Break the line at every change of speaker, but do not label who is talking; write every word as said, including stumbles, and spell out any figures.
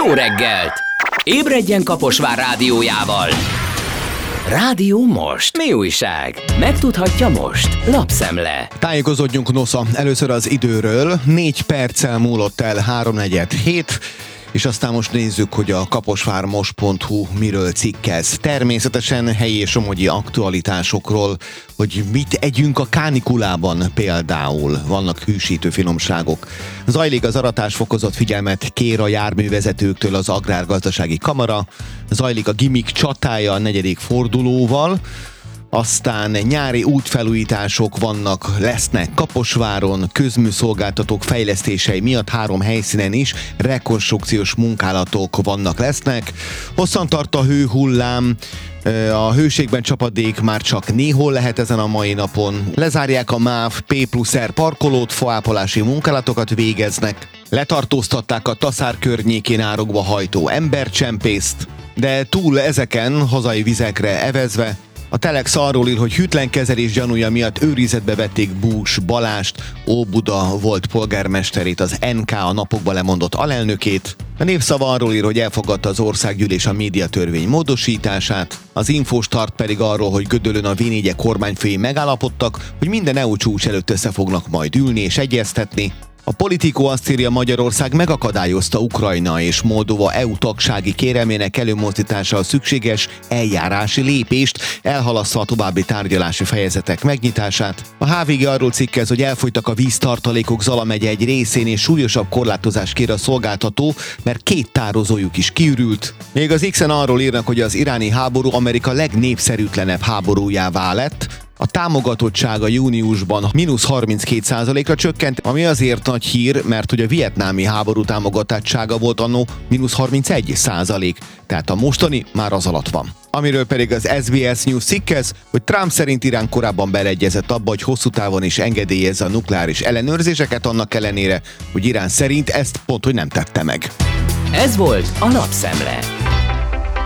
Jó reggelt! Ébredjen Kaposvár rádiójával! Rádió Most. Mi újság? Megtudhatja most. Lapszemle.
Tájékozódjunk nosza. Először az időről. Négy perccel múlott el háromnegyed hét, és aztán most nézzük, hogy a kaposvármos pont hu miről cikkez. Természetesen helyi és somogyi aktualitásokról, hogy mit együnk a kánikulában például. Vannak hűsítő finomságok. Zajlik az aratás, fokozott figyelmet kér a járművezetőktől az Agrárgazdasági Kamara. Zajlik a gimik csatája a negyedik fordulóval. Aztán nyári útfelújítások vannak, lesznek Kaposváron, közműszolgáltatók fejlesztései miatt három helyszínen is rekonstrukciós munkálatok vannak, lesznek. Hosszan tart a hőhullám, a hőségben csapadék már csak néhol lehet ezen a mai napon. Lezárják a MÁV P plusz R parkolót, faápolási munkálatokat végeznek. Letartóztatták a Taszár környékén árokba hajtó embercsempészt, de túl ezeken hazai vizekre evezve a Telex arról ír, hogy hűtlen kezelés gyanúja miatt őrizetbe vették Bús Balást, Óbuda volt polgármesterét, az en ká a napokban lemondott alelnökét. A Népszava arról ír, hogy elfogadta az országgyűlés a médiatörvény módosítását. Az Infostart pedig arról, hogy Gödöllőn a vé négyek kormányfői megállapodtak, hogy minden é u csúcs előtt össze fognak majd ülni és egyeztetni. A Politico azt írja, Magyarország megakadályozta Ukrajna és Moldova é u tagsági kérelmének előmozdítása a szükséges eljárási lépést, elhalasztva a további tárgyalási fejezetek megnyitását. A há vé gé arról cikkez, hogy elfogytak a víztartalékok Zala megye egy részén, és súlyosabb korlátozást kér a szolgáltató, mert két tározójuk is kiürült. Még az X-en arról írnak, hogy az iráni háború Amerika legnépszerűtlenebb háborújává lett. A támogatottsága júniusban mínusz harminckét százalékra csökkent, ami azért nagy hír, mert hogy a vietnámi háború támogatottsága volt annó mínusz harmincegy százalék, tehát a mostani már az alatt van. Amiről pedig az es bé es News cikkez, hogy Trump szerint Irán korábban beleegyezett abba, hogy hosszú távon is engedélyezze a nukleáris ellenőrzéseket, annak ellenére, hogy Irán szerint ezt pont, hogy nem tette meg.
Ez volt a Lapszemle.